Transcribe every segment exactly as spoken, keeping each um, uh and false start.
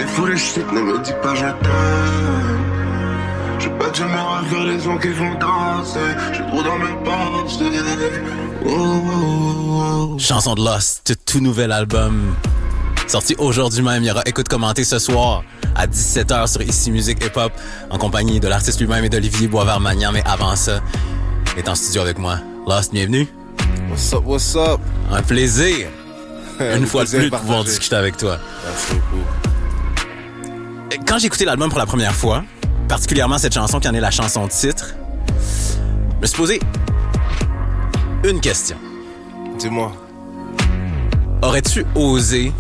T'es fou les shit, ne me dis pas je t'aime. J'ai pas de me faire les sons qui font danser. J'ai trop dans mes pensées. Oh, oh, oh. Chanson de Lost, tout nouvel album. Sorti aujourd'hui même, il y aura écoute commentée ce soir à dix-sept heures sur Ici Musique Hip Hop en compagnie de l'artiste lui-même et d'Olivier Boisvert-Magnan. Mais avant ça, il est en studio avec moi. Lost, bienvenue. What's up, what's up? Un plaisir. Une fois de plus de pouvoir discuter avec toi. Merci beaucoup. Quand j'ai écouté l'album pour la première fois, particulièrement cette chanson qui en est la chanson de titre, je me suis posé une question. Dis-moi. Aurais-tu osé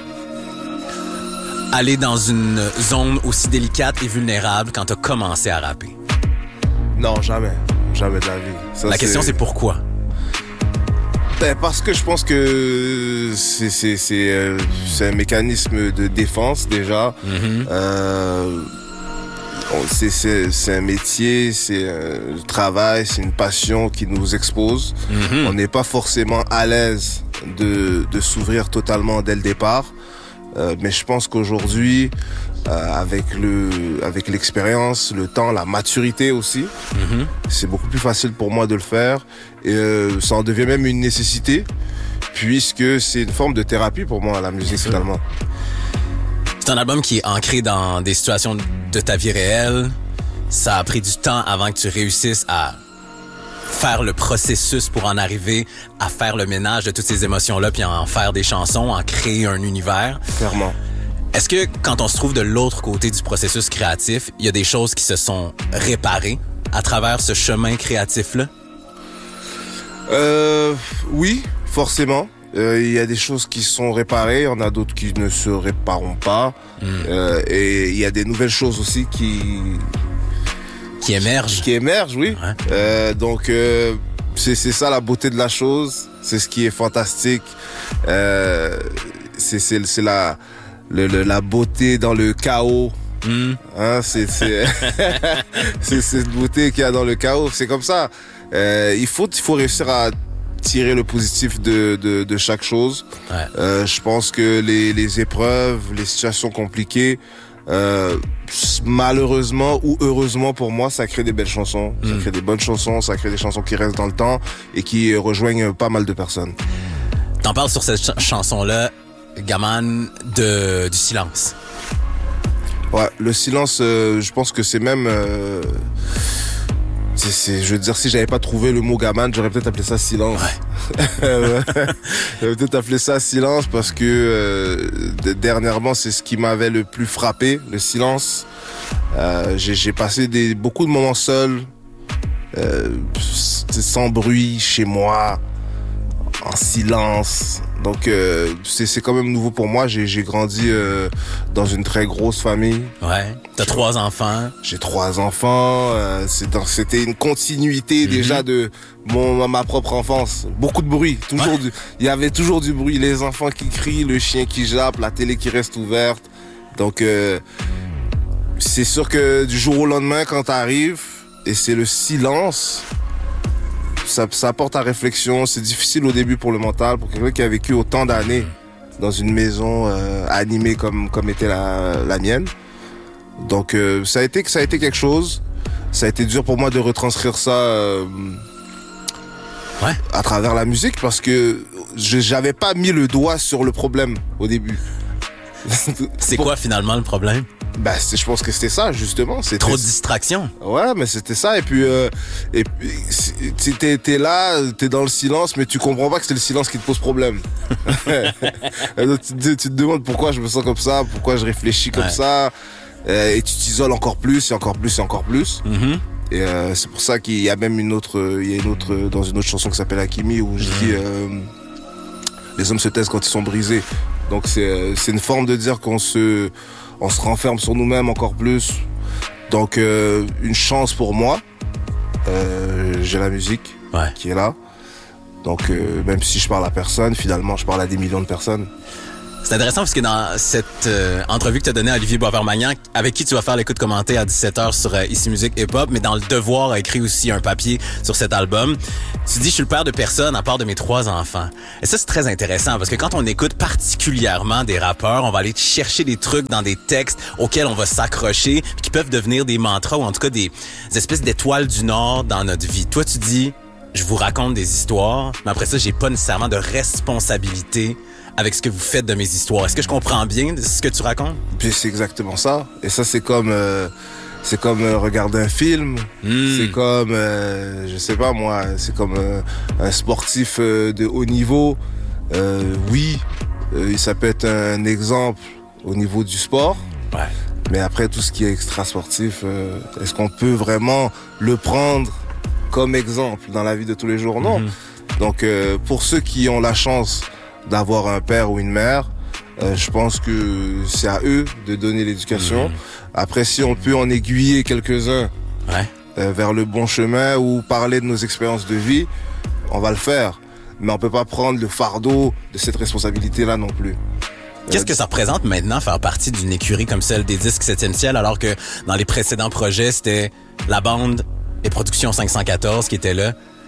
aller dans une zone aussi délicate et vulnérable quand t'as commencé à rapper? Non, jamais. Jamais de la vie. Ça, la question, c'est, c'est pourquoi? Ben, parce que je pense que c'est, c'est, c'est, euh, c'est un mécanisme de défense, déjà. Mm-hmm. Euh, c'est, c'est, c'est un métier, c'est un travail, c'est une passion qui nous expose. Mm-hmm. On n'est pas forcément à l'aise de, de s'ouvrir totalement dès le départ. Euh, mais je pense qu'aujourd'hui, euh, avec le, avec l'expérience, le temps, la maturité aussi, mm-hmm. c'est beaucoup plus facile pour moi de le faire. Et euh, ça en devient même une nécessité, puisque c'est une forme de thérapie pour moi, la musique, finalement. C'est un album qui est ancré dans des situations de ta vie réelle. Ça a pris du temps avant que tu réussisses à faire le processus pour en arriver à faire le ménage de toutes ces émotions-là, puis en faire des chansons, en créer un univers. Clairement. Est-ce que quand on se trouve de l'autre côté du processus créatif, il y a des choses qui se sont réparées à travers ce chemin créatif-là? Euh, oui, forcément. Il euh, y a des choses qui sont réparées, il y en a d'autres qui ne se répareront pas. Mm. Euh, et il y a des nouvelles choses aussi qui... Qui émergent. Qui émergent, oui. Ouais. Euh, donc, euh, c'est, c'est ça la beauté de la chose. C'est ce qui est fantastique. Euh, c'est, c'est, c'est la, le, le, la beauté dans le chaos. Mm. Hein, c'est, c'est, c'est cette beauté qu'il y a dans le chaos. C'est comme ça. Euh, il faut, il faut réussir à tirer le positif de, de, de chaque chose. Ouais. Euh, je pense que les, les épreuves, les situations compliquées, euh, malheureusement ou heureusement pour moi, ça crée des belles chansons, mm. ça crée des bonnes chansons, ça crée des chansons qui restent dans le temps et qui rejoignent pas mal de personnes. T'en parles sur cette ch- chanson-là, Gaman, de, du silence. Ouais, le silence, euh, je pense que c'est même... Euh, c'est, c'est, je veux dire, si j'avais pas trouvé le mot gaman, j'aurais peut-être appelé ça silence. Ouais. J'aurais peut-être appelé ça silence parce que euh, dernièrement, c'est ce qui m'avait le plus frappé, le silence. Euh, j'ai, j'ai passé des, beaucoup de moments seuls, euh, sans bruit, chez moi, en silence. Donc euh, c'est, c'est quand même nouveau pour moi. J'ai, j'ai grandi euh, dans une très grosse famille. Ouais. T'as trois enfants. J'ai trois enfants. Euh, c'est dans, c'était une continuité mm-hmm. déjà de mon ma propre enfance. Beaucoup de bruit, toujours. Ouais. Du, il y avait toujours du bruit. Les enfants qui crient, le chien qui jappe, la télé qui reste ouverte. Donc euh, c'est sûr que du jour au lendemain, quand t'arrives et c'est le silence. Ça, ça apporte à réflexion. C'est difficile au début pour le mental, pour quelqu'un qui a vécu autant d'années dans une maison euh, animée comme comme était la, la mienne. Donc euh, ça a été ça a été quelque chose. Ça a été dur pour moi de retranscrire ça euh, ouais. à travers la musique parce que je j'avais pas mis le doigt sur le problème au début. C'est pour... quoi finalement le problème? Bah, c'est, je pense que c'était ça, justement. C'était... Trop de distractions. Ouais, mais c'était ça. Et puis, euh, et puis t'es, t'es là, t'es dans le silence, mais tu comprends pas que c'est le silence qui te pose problème. tu, tu te demandes pourquoi je me sens comme ça, pourquoi je réfléchis comme ouais. ça. Euh, et tu t'isoles encore plus, et encore plus, et encore plus. Mm-hmm. Et euh, c'est pour ça qu'il y a même une autre, il y a une autre, dans une autre chanson qui s'appelle Hakimi, où je mm-hmm. dis, euh, les hommes se taisent quand ils sont brisés. Donc c'est, c'est une forme de dire qu'on se... on se renferme sur nous-mêmes encore plus. Donc, euh, une chance pour moi. Euh, j'ai la musique ouais. qui est là. Donc, euh, même si je parle à personne, finalement, je parle à des millions de personnes. C'est intéressant parce que dans cette euh, entrevue que tu as donnée à Olivier Boisvert-Magnan, avec qui tu vas faire l'écoute commentée à dix-sept heures sur euh, Ici Musique Hip Hop, mais dans Le Devoir a écrit aussi un papier sur cet album. Tu dis, je suis le père de personne à part de mes trois enfants. Et ça, c'est très intéressant parce que quand on écoute particulièrement des rappeurs, on va aller chercher des trucs dans des textes auxquels on va s'accrocher, puis qui peuvent devenir des mantras ou en tout cas des, des espèces d'étoiles du Nord dans notre vie. Toi, tu dis, je vous raconte des histoires, mais après ça, j'ai pas nécessairement de responsabilité avec ce que vous faites de mes histoires. Est-ce que je comprends bien ce que tu racontes? Puis c'est exactement ça. Et ça, c'est comme, euh, c'est comme euh, regarder un film. Mm. C'est comme, euh, je sais pas moi, c'est comme euh, un sportif euh, de haut niveau. Euh, oui, euh, ça peut être un exemple au niveau du sport. Ouais. Mais après, tout ce qui est extra-sportif, euh, est-ce qu'on peut vraiment le prendre comme exemple dans la vie de tous les jours? Non. Mm-hmm. Donc, euh, pour ceux qui ont la chance d'avoir un père ou une mère, euh, je pense que c'est à eux de donner l'éducation. Mmh. Après, si on peut en aiguiller quelques-uns ouais. euh, vers le bon chemin ou parler de nos expériences de vie, on va le faire. Mais on peut pas prendre le fardeau de cette responsabilité-là non plus. Qu'est-ce que ça représente maintenant faire partie d'une écurie comme celle des Disques septième ciel, alors que dans les précédents projets, c'était la bande et Production cinq cent quatorze qui étaient là?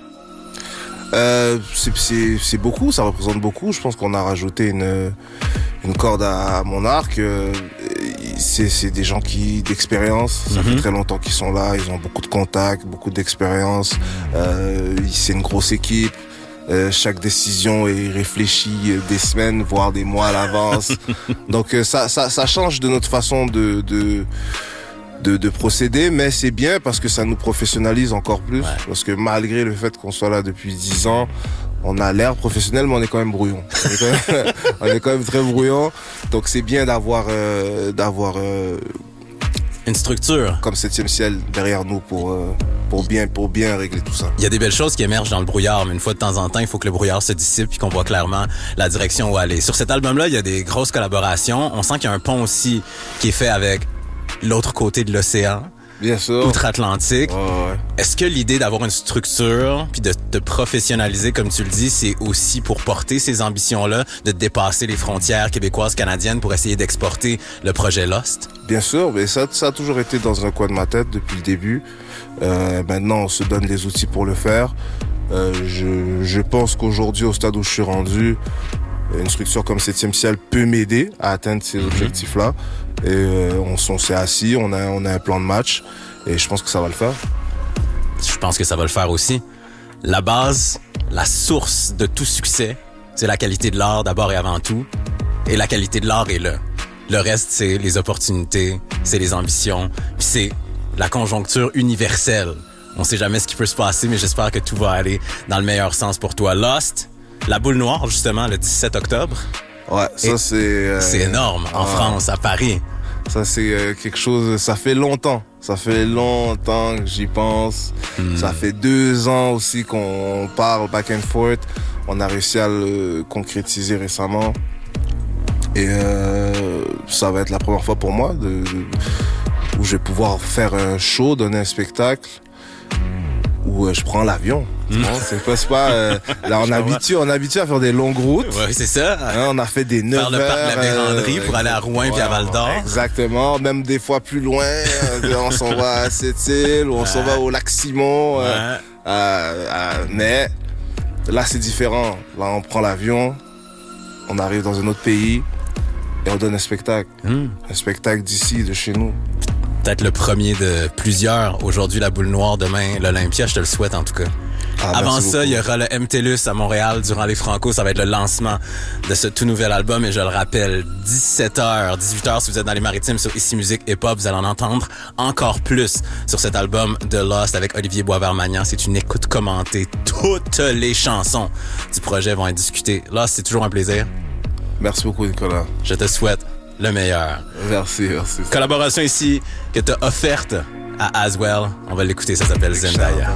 Euh, c'est, c'est, c'est beaucoup, ça représente beaucoup. Je pense qu'on a rajouté une, une corde à, à mon arc. Euh, c'est, c'est des gens qui d'expérience. Ça mm-hmm. fait très longtemps qu'ils sont là. Ils ont beaucoup de contacts, beaucoup d'expérience. Euh, c'est une grosse équipe. Euh, chaque décision est réfléchie des semaines, voire des mois à l'avance. Donc ça, ça, ça change de notre façon de, de De, de procéder, mais c'est bien parce que ça nous professionnalise encore plus. Ouais. Parce que malgré le fait qu'on soit là depuis dix ans, on a l'air professionnel, mais on est quand même brouillon. On est quand même, on est quand même très brouillon. Donc c'est bien d'avoir, euh, d'avoir euh, une structure comme septième ciel derrière nous pour euh, pour bien pour bien régler tout ça. Il y a des belles choses qui émergent dans le brouillard, mais une fois de temps en temps, il faut que le brouillard se dissipe puis qu'on voit clairement la direction où aller. Sur cet album-là, il y a des grosses collaborations. On sent qu'il y a un pont aussi qui est fait avec l'autre côté de l'océan. Bien sûr. Outre-Atlantique. Oh, ouais. Est-ce que l'idée d'avoir une structure puis de te professionnaliser, comme tu le dis, c'est aussi pour porter ces ambitions-là, de dépasser les frontières québécoises, canadiennes pour essayer d'exporter le projet Lost? Bien sûr, mais ça, ça a toujours été dans un coin de ma tête depuis le début. Euh, maintenant, on se donne les outils pour le faire. Euh, je, je pense qu'aujourd'hui, au stade où je suis rendu, une structure comme septième ciel peut m'aider à atteindre ces mm-hmm. objectifs-là. Et euh, on, on s'est assis, on a, on a un plan de match et je pense que ça va le faire. Je pense que ça va le faire aussi. La base, la source de tout succès, c'est la qualité de l'art d'abord et avant tout. Et la qualité de l'art est là. Le reste, c'est les opportunités, c'est les ambitions, puis c'est la conjoncture universelle. On sait jamais ce qui peut se passer, mais j'espère que tout va aller dans le meilleur sens pour toi. Lost, la boule noire, justement, le dix-sept octobre. Ouais, ça et c'est... Euh, c'est énorme, en ah, France, à Paris. Ça, c'est euh, quelque chose... Ça fait longtemps. Ça fait longtemps que j'y pense. Mm. Ça fait deux ans aussi qu'on parle back and forth. On a réussi à le concrétiser récemment. Et euh, ça va être la première fois pour moi de, de, où je vais pouvoir faire un show, donner un spectacle, où euh, je prends l'avion. Mmh. Bon, c'est pas, c'est pas euh, là on habitue on habitue à faire des longues routes. Ouais, c'est ça. Hein, on a fait des neuf heures. Faire le parc de la Vérandrie euh, pour aller à Rouen ouais, puis à Val d'Or. Exactement, même des fois plus loin, euh, on s'en va à Sept-Îles ou on ouais. s'en va au lac Simon. Euh, ouais. euh, euh, mais là c'est différent. Là on prend l'avion, on arrive dans un autre pays et on donne un spectacle. Mmh. Un spectacle d'ici, de chez nous. Peut-être le premier de plusieurs. Aujourd'hui, la boule noire, demain, l'Olympia. Je te le souhaite, en tout cas. Ah, Avant ça, beaucoup. Il y aura le M T L U S à Montréal durant les Franco. Ça va être le lancement de ce tout nouvel album. Et je le rappelle, dix-sept heures, dix-huit heures, si vous êtes dans les Maritimes sur Ici Musique Hip Hop, vous allez en entendre encore plus sur cet album de Lost avec Olivier Boisvert-Magnan. C'est une écoute commentée. Toutes les chansons du projet vont être discutées. Lost, c'est toujours un plaisir. Merci beaucoup, Nicolas. Je te souhaite le meilleur. Merci, merci. Collaboration ici que t'as offerte à Aswell. On va l'écouter, ça s'appelle Zendaya.